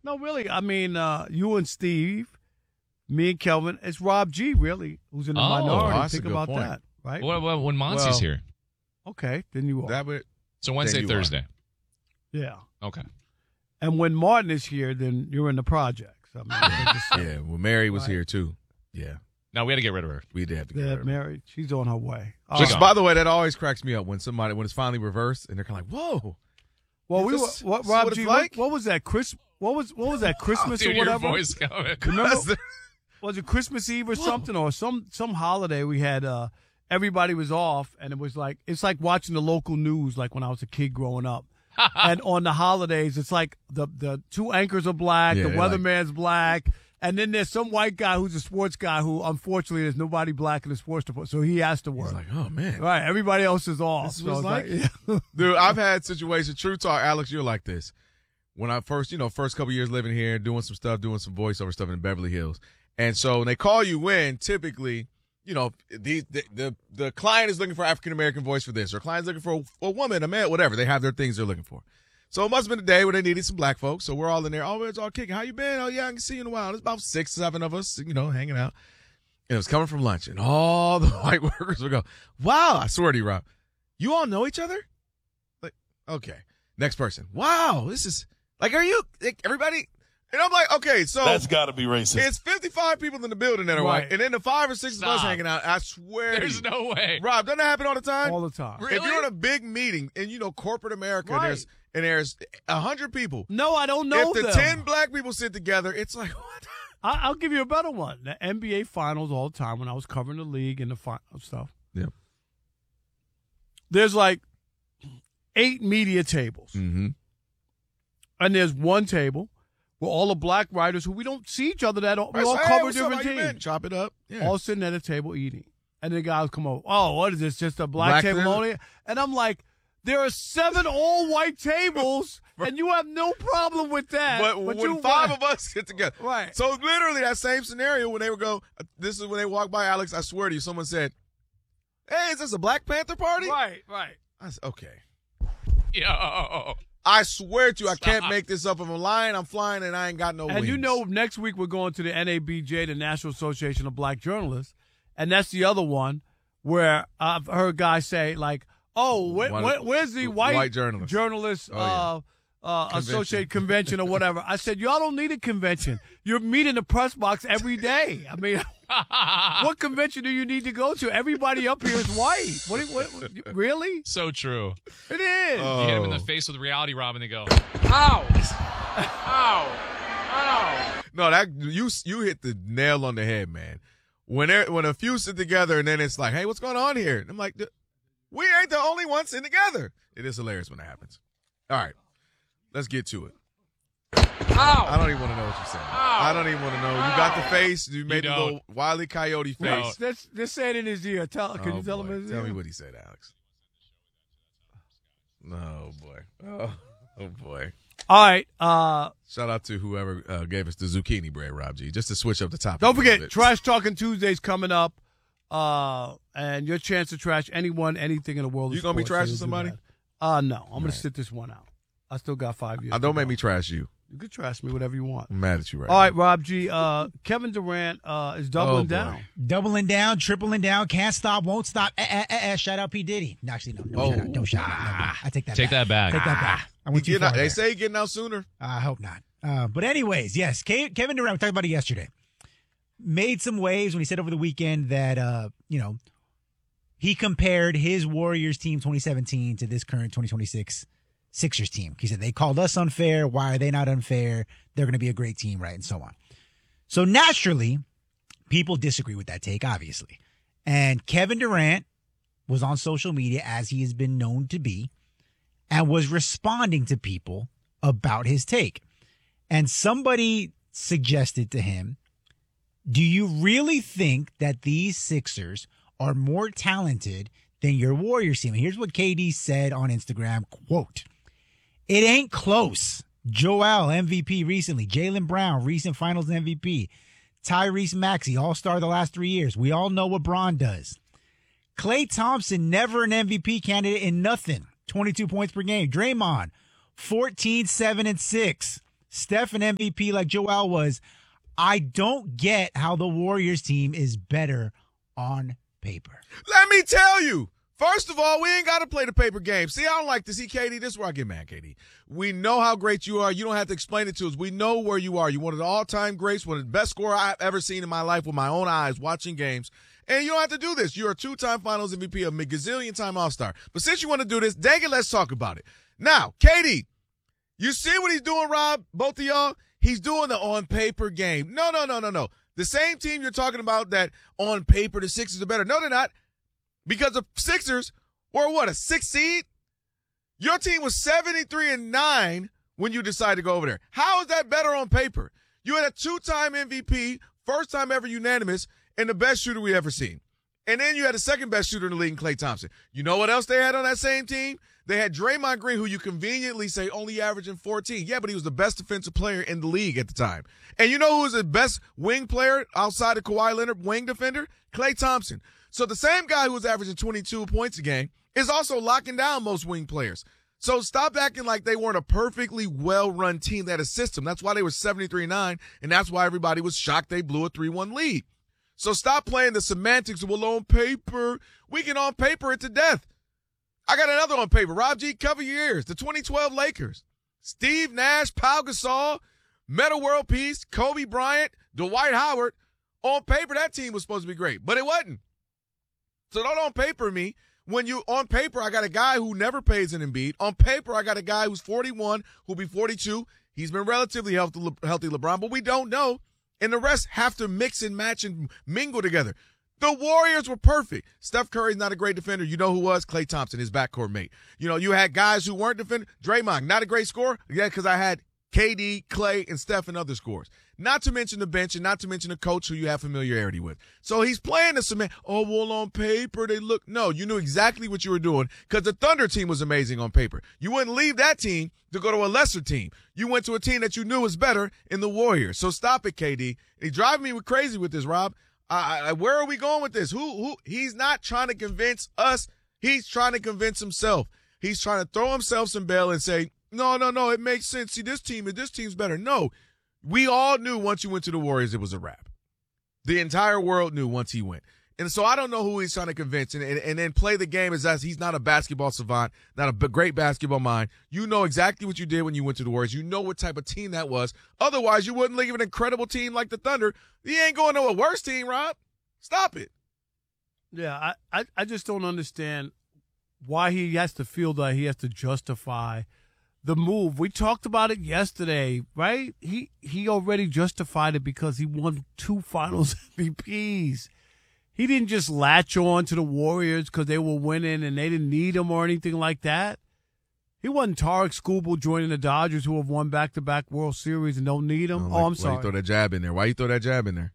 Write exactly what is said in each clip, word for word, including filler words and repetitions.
No, really. I mean, uh, you and Steve, me and Kelvin. It's Rob G, really, who's in the Oh, minority. that's Think a good about point. that, right? What, what, when Monsi's Well, here? Okay, then you are. That would, So Wednesday, you Thursday. Yeah. Okay. And when Martin is here, then you're in the projects. I mean, they're just- yeah. Well, Mary was Right. here too. Yeah, No, we had to get rid of her. we did have to get they're rid of her. married. She's on her way. All Which, She's right. gone. by the way, that always cracks me up when somebody when it's finally reversed and they're kind of like, "Whoa." Well, we were. This- What, this is Rob what G? it's What, like? what was that? Chris? What was what was that? Christmas Dude, or your whatever? voice coming. Remember? Was it Christmas Eve or something, or some some holiday? We had uh, everybody was off, and it was like it's like watching the local news, like when I was a kid growing up. And on the holidays, it's like the the two anchors are black, Yeah, the they're like- weatherman's black, and then there's some white guy who's a sports guy who, unfortunately, there's nobody black in the sports department, so he has to work. He's like, "Oh man." Right, everybody else is off. This is So what it's it's yeah. Dude, I've had situations. True talk, Alex. You're like this. When I first, you know, first couple years living here, doing some stuff, doing some voiceover stuff in Beverly Hills, and so when they call you in, typically, you know, the the the, the client is looking for African American voice for this, or client's looking for a, a woman, a man, whatever. They have their things they're looking for. So it must have been a day where they needed some black folks. So we're all in there. Oh, it's all kicking. How you been? Oh yeah, I can see you in a while. There's about six, seven of us, you know, hanging out. And it was coming from lunch, and all the white workers would go, "Wow, I swear to you, Rob, you all know each other." Like, okay. Next person. Wow, this is like, are you like, everybody? And I'm like, okay, so That's got to be racist. it's fifty-five people in the building that are Right. white, and then the five or six of us Stop. hanging out. I swear, to There's you. no way. Rob, doesn't that happen all the time? all the time. Really? If you're in a big meeting and you know corporate America, Right. there's and there's a hundred people. No, I don't know if the them. ten black people sit together, it's like what? I, I'll give you a better one. The N B A Finals all the time when I was covering the league and the final stuff. Yeah. There's like eight media tables, Mm-hmm. and there's one table where all the black writers who we don't see each other that all, we all Hey, cover what's up? different How you been? teams, Chop it up. Yeah. all sitting at a table eating, and the guys come over. Oh, what is this? Just a black, Black table table? only? And I'm like, there are seven all white tables, and you have no problem with that. but when you five of us get together, Right. So literally that same scenario when they would go, this is when they walk by Alex. I swear to you, someone said, "Hey, is this a Black Panther party?" right, right. I said, "Okay." Yo. I swear to you, I can't Stop. make this up. If I'm lying, I'm flying, and I ain't got no And wings. you know, next week we're going to the N A B J, the National Association of Black Journalists, and that's the other one where I've heard guys say, like, "Oh, where, One- where, where's the white, white journalist. journalist Oh, yeah. uh, uh, Convention. associate convention or whatever?" I said, "Y'all don't need a convention. You're meeting the press box every day. I mean, what convention do you need to go to? Everybody up here is white. What? what, what really? So true. It is. Oh. You hit him in the face with reality, Rob, and they go, Ow! Ow! Ow! No, that you you hit the nail on the head, man. When there, when a few sit together and then it's like, "Hey, what's going on here?" And I'm like, "We ain't the only ones sitting together." It is hilarious when that happens. All right, let's get to it. Ow! I don't even want to know what you're saying. I don't even want to know. You got the face. You made the don't. little Wile E. Coyote No. face. Let's let's say it in his ear. Tell. Can Oh, you tell boy. him his Tell ear? me what he said, Alex. Oh boy. Oh, oh boy. All right. Uh, Shout out to whoever uh, gave us the zucchini bread, Rob G. Just to switch up the topic. Don't a little forget, bit. Trash Talking Tuesday's coming up, uh, and your chance to trash anyone, anything in the world. of You gonna be sports, trashing so you'll do somebody? that. Uh, no. I'm gonna Right. sit this one out. I still got five years. Uh, don't to make go. me trash you. You can trash me whatever you want. I'm mad at you right All right, Rob G. Uh, Kevin Durant uh, is doubling Oh, boy. down. Doubling down, tripling down, can't stop, won't stop. Eh, eh, eh, eh, shout out P. Diddy. No, actually, no. No, Oh. shout out. Don't shout out. No, no. I take that Take back. that back. Take that back. I now. went He too getting far out- they there. say he getting out sooner. I hope not. Uh, but anyways, yes, Ke- Kevin Durant, we talked about it yesterday, made some waves when he said over the weekend that, uh, you know, he compared his Warriors team twenty seventeen to this current twenty twenty-six Sixers team. He said, they called us unfair. Why are they not unfair? They're going to be a great team, right? And so on. So naturally, people disagree with that take, obviously. And Kevin Durant was on social media, as he has been known to be, and was responding to people about his take. And somebody suggested to him, do you really think that these Sixers are more talented than your Warriors team? And here's what K D said on Instagram, quote, "It ain't close. Joel, M V P recently. Jaylen Brown, recent finals M V P. Tyrese Maxey, all-star the last three years. We all know what Bron does. Klay Thompson, never an M V P candidate in nothing. twenty-two points per game. Draymond, fourteen, seven, and six. Steph an M V P like Joel was. I don't get how the Warriors team is better on paper. Let me tell you. First of all, we ain't got to play the paper game. See, I don't like to see K D. This is where I get mad, K D. We know how great you are. You don't have to explain it to us. We know where you are. You're one of the all-time greats, one of the best scorer I've ever seen in my life with my own eyes watching games. And you don't have to do this. You're a two-time Finals M V P, a gazillion-time All-Star. But since you want to do this, dang it, let's talk about it. Now, K D, you see what he's doing, Rob? Both of y'all? He's doing the on-paper game. No, no, no, no, no. The same team you're talking about that on paper the Sixers are better. No, they're not. Because the Sixers were, what, a six seed? Your team was seventy-three and nine when you decided to go over there. How is that better on paper? You had a two-time M V P, first time ever unanimous, and the best shooter we ever seen. And then you had the second best shooter in the league, Klay Thompson. You know what else they had on that same team? They had Draymond Green, who you conveniently say only averaging fourteen. Yeah, but he was the best defensive player in the league at the time. And you know who was the best wing player outside of Kawhi Leonard, wing defender? Klay Thompson. So the same guy who was averaging twenty-two points a game is also locking down most wing players. So stop acting like they weren't a perfectly well-run team that had a system. That's why they were seventy-three and nine, and that's why everybody was shocked they blew a three one lead. So stop playing the semantics of, well, on paper. We can on paper it to death. I got another on paper. Rob G, cover your ears. The twenty twelve Lakers. Steve Nash, Pau Gasol, Metta World Peace, Kobe Bryant, Dwight Howard. On paper, that team was supposed to be great, but it wasn't. So don't on paper me. When you on paper, I got a guy who never pays an Embiid. On paper, I got a guy who's forty-one, who'll be forty-two. He's been relatively healthy, healthy LeBron, but we don't know. And the rest have to mix and match and mingle together. The Warriors were perfect. Steph Curry's not a great defender. You know who was? Klay Thompson, his backcourt mate. You know, you had guys who weren't defenders. Draymond, not a great scorer. Yeah, because I had K D, Klay, and Steph and other scorers. Not to mention the bench and not to mention the coach who you have familiarity with. So he's playing the cement. Oh, well, on paper, they look. No, you knew exactly what you were doing because the Thunder team was amazing on paper. You wouldn't leave that team to go to a lesser team. You went to a team that you knew was better in the Warriors. So stop it, K D. He's driving me crazy with this, Rob. I, I, where are we going with this? Who, who? He's not trying to convince us. He's trying to convince himself. He's trying to throw himself some bail and say, no, no, no, it makes sense. See, this team, this team's better. No, we all knew once you went to the Warriors, it was a wrap. The entire world knew once he went. And so I don't know who he's trying to convince and, and, and then play the game as as he's not a basketball savant, not a b- great basketball mind. You know exactly what you did when you went to the Warriors. You know what type of leave that was. Otherwise, you wouldn't leave an incredible team like the Thunder. He ain't going to a worse team, Rob. Stop it. Yeah, I, I, I just don't understand why he has to feel that he has to justify the move. We talked about it yesterday, right? He he already justified it because he won two Finals M V Ps. He didn't just latch on to the Warriors because they were winning and they didn't need him or anything like that. He wasn't Tarek Skubal joining the Dodgers who have won back-to-back World Series and don't need him. Oh, oh like, I'm sorry. Why you throw that jab in there? Why you throw that jab in there?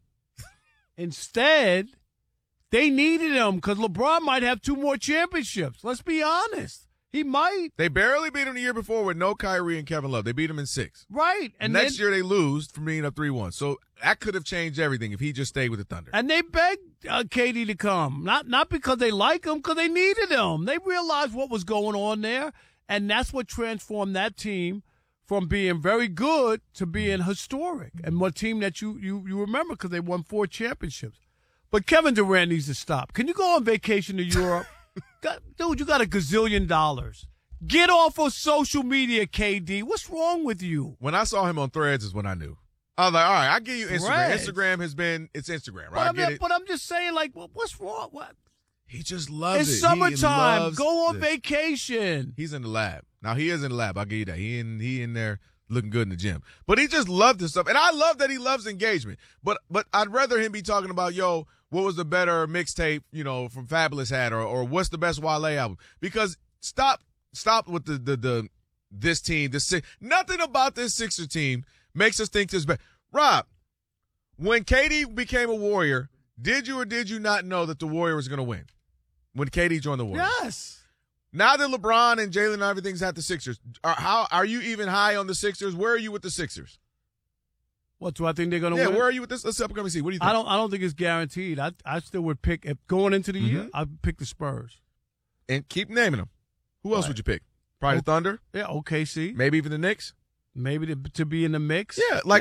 Instead, they needed him because LeBron might have two more championships. Let's be honest. He might. They barely beat him the year before with no Kyrie and Kevin Love. They beat him in six. Right. And next then, year they lose from being up three one. So that could have changed everything if he just stayed with the Thunder. And they begged uh, K D to come. Not not because they like him, because they needed him. They realized what was going on there, and that's what transformed that team from being very good to being historic and what team that you, you, you remember because they won four championships. But Kevin Durant needs to stop. Can you go on vacation to Europe? God, dude, you got a gazillion dollars. Get off of social media, K D. What's wrong with you? When I saw him on Threads is when I knew. I was like, all right, I give you Instagram. Threads. Instagram has been, it's Instagram, right? But, I I get mean, it. but I'm just saying, like, what, what's wrong? What? He just loves It's it. He summertime. loves Go on this. vacation. He's in the lab. Now, he is in the lab. I'll give you that. He in, he in there looking good in the gym. But he just loved this stuff. And I love that he loves engagement. But but I'd rather him be talking about, yo, what was the better mixtape, you know, from Fabulous had, or or what's the best Wale album? Because stop stop with the the, the this team, this nothing about this Sixer team makes us think this better. Rob, when K D became a Warrior, did you or did you not know that the Warrior was going to win? When K D joined the Warriors? Yes. Now that LeBron and Jalen and everything's at the Sixers, are, how are you even high on the Sixers? Where are you with the Sixers? What do I think they're going to Yeah, win? where are you with this? Let's upcoming see. What do you think? I don't. I don't think it's guaranteed. I I still would pick if going into the Mm-hmm. year. I'd pick the Spurs. And keep naming them. Who else Right. would you pick? Probably the Thunder. Yeah, O K C. Maybe even the Knicks. maybe to, to be in the mix. Yeah, like